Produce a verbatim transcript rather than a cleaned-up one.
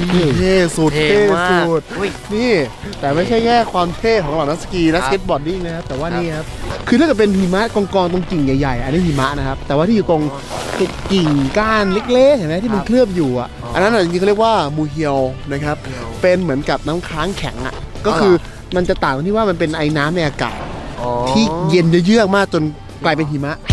เท่สุดเท่สุดนี่แต่ไม่ใช่แค่ความเท่ของเหล่านักสกีและสเก็ตบอร์ดดิ้งนะครับแต่ว่านี่ครับคือถ้าเกิดเป็นหิมะกองกองตรงกิ่งใหญ่ๆอันนี้หิมะนะครับแต่ว่าที่อยู่ตรงกิ่งก้านเล็กๆเห็นไหมที่มันเคลือบอยู่อ่ะอันนั้นจริงๆเขาเรียกว่ามูเฮียวนะครับเป็นเหมือนกับน้ำค้างแข็งอ่ะก็คือมันจะต่างตรงที่ว่ามันเป็นไอ้น้ำในอากาศที่เย็นเยือกมากจนกลายเป็นหิมะ